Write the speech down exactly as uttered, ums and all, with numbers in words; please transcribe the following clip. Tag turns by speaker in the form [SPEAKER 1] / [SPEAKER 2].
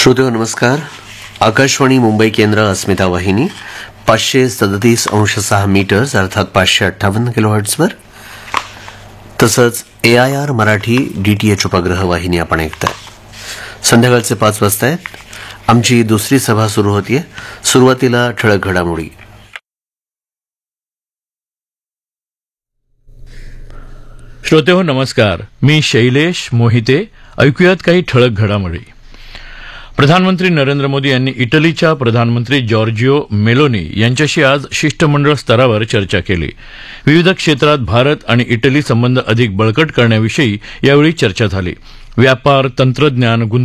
[SPEAKER 1] श्रोतेहो नमस्कार. आकाशवाणी मुंबई केंद्र अस्मिता वाहिनी पाचशे सदतीस अंश सहा मीटर्स अर्थात पाचशे अठ्ठावन्न किलोहर्ट्झवर, तसंच ए आय आर मराठी डीटीएच उपग्रह वाहिनी आपण ऐकताय. संध्याकाळचे पाच वाजता आहेत. आमची दुसरी सभा सुरू होतीये. सुरुवातीला ठळक घडामोडी.
[SPEAKER 2] श्रोतेहो नमस्कार. मी शैलेश मोहिते. ऐकूयात काही ठळक घडामोडी. प्रधानमंत्री नरेंद्र मोदी यांनी इटलीच्या प्रधानमंत्री जॉर्जिओ मेलोनी यांच्याशी आज शिष्टमंडळ स्तरावर चर्चा केली. विविध क्षेत्रात भारत आणि इटली संबंध अधिक बळकट करण्याविषयी यावेळी चर्चा झाली. व्यापार, तंत्रज्ञान,